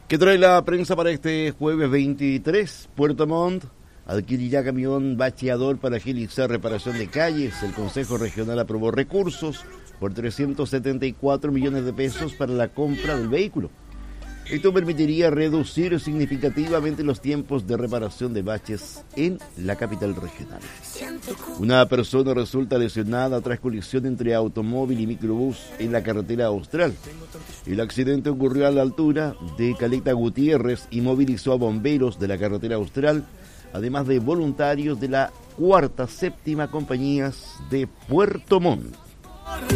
¿Qué trae la prensa para este jueves 23? Puerto Montt adquirirá camión bacheador para agilizar reparación de calles. El Consejo Regional aprobó recursos por 374 millones de pesos para la compra del vehículo. Esto permitiría reducir significativamente los tiempos de reparación de baches en la capital regional. Una persona resulta lesionada tras colisión entre automóvil y microbús en la carretera austral. El accidente ocurrió a la altura de Caleta Gutiérrez y movilizó a bomberos de la carretera austral, además de voluntarios de la cuarta, séptima compañías de Puerto Montt.